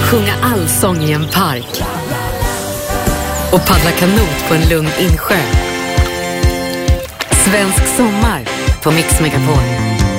sjunga allsång i en park och paddla kanot på en lugn insjö. Svensk sommar på Mix Megapol.